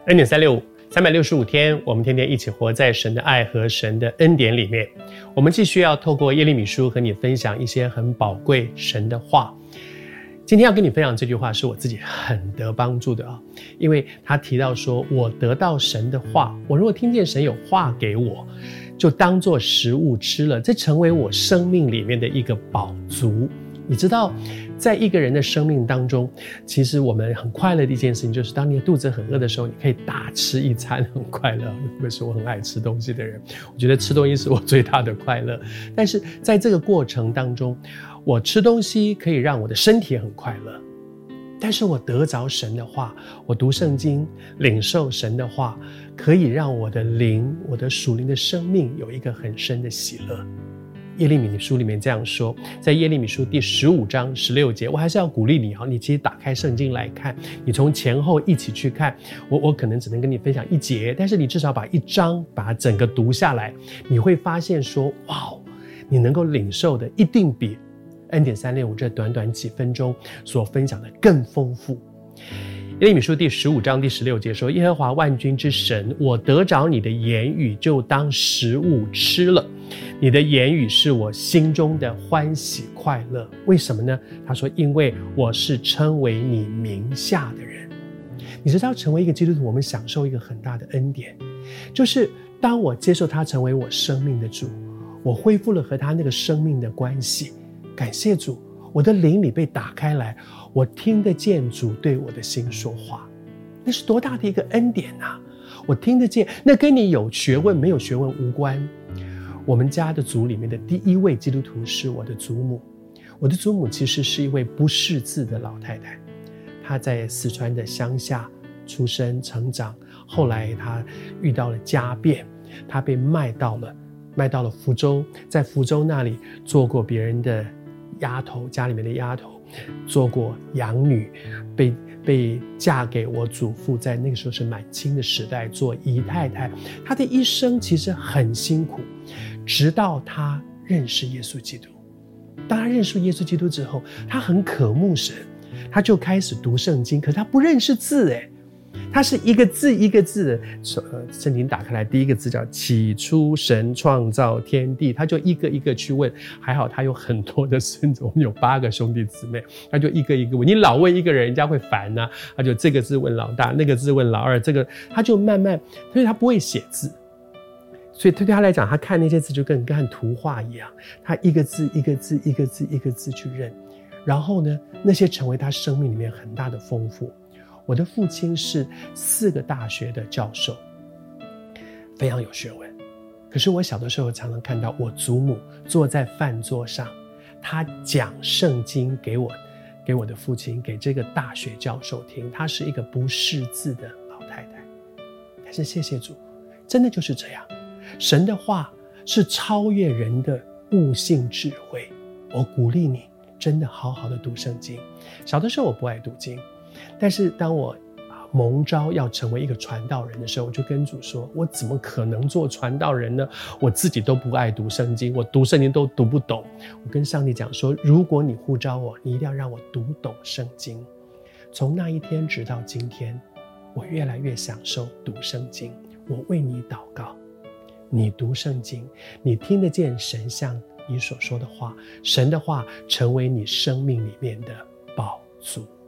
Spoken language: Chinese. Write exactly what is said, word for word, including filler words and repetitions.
恩典三六五，三百六十五天，我们天天一起活在神的爱和神的恩典里面。我们继续要透过耶利米书和你分享一些很宝贵神的话。今天要跟你分享这句话是我自己很得帮助的啊，因为他提到说，我得到神的话，我如果听见神有话给我，就当作食物吃了，这成为我生命里面的一个饱足。你知道，在一个人的生命当中，其实我们很快乐的一件事情，就是当你的肚子很饿的时候，你可以大吃一餐，很快乐。因为是我很爱吃东西的人，我觉得吃东西是我最大的快乐。但是在这个过程当中，我吃东西可以让我的身体很快乐，但是我得着神的话，我读圣经，领受神的话，可以让我的灵，我的属灵的生命有一个很深的喜乐。耶利米书里面这样说，在耶利米书第十五章十六节，我还是要鼓励你，你其实打开圣经来看，你从前后一起去看，我我可能只能跟你分享一节，但是你至少把一章把它整个读下来，你会发现说，哇，你能够领受的一定比恩典三六五这短短几分钟所分享的更丰富。耶利米书第十五章第十六节说，耶和华万军之神，我得着你的言语，就当食物吃了。你的言语是我心中的欢喜快乐。为什么呢？他说，因为我是称为你名下的人。你知道，成为一个基督徒，我们享受一个很大的恩典，就是当我接受他成为我生命的主，我恢复了和他那个生命的关系，感谢主，我的灵里被打开来，我听得见主对我的心说话。那是多大的一个恩典啊！我听得见，那跟你有学问没有学问无关。我们家的族里面的第一位基督徒是我的祖母。我的祖母其实是一位不识字的老太太，她在四川的乡下出生成长，后来她遇到了家变，她被卖到了卖到了福州，在福州那里做过别人的丫头，家里面的丫头，做过养女，被被嫁给我祖父，在那个时候是满清的时代，做姨太太。她的一生其实很辛苦，直到她认识耶稣基督。当她认识耶稣基督之后，她很渴慕神，她就开始读圣经，可是她不认识字诶，它是一个字一个字的，呃，圣经打开来，第一个字叫起初神创造天地，他就一个一个去问。还好他有很多的孙子，我们有八个兄弟姊妹，他就一个一个问。你老问一个人，人家会烦啊，他就这个字问老大，那个字问老二，这个他就慢慢，所以他不会写字，所以对他来讲，他看那些字就跟看图画一样，他一个字一个字一个字一个字去认，然后呢，那些成为他生命里面很大的丰富。我的父亲是四个大学的教授，非常有学问。可是我小的时候常常看到我祖母坐在饭桌上，她讲圣经给我给我的父亲，给这个大学教授听。她是一个不识字的老太太，但是谢谢主，真的就是这样。神的话是超越人的悟性智慧。我鼓励你真的好好的读圣经。小的时候我不爱读经，但是当我蒙召要成为一个传道人的时候，我就跟主说，我怎么可能做传道人呢？我自己都不爱读圣经，我读圣经都读不懂。我跟上帝讲说，如果你呼召我，你一定要让我读懂圣经。从那一天直到今天，我越来越享受读圣经。我为你祷告，你读圣经，你听得见神像你所说的话，神的话成为你生命里面的宝足。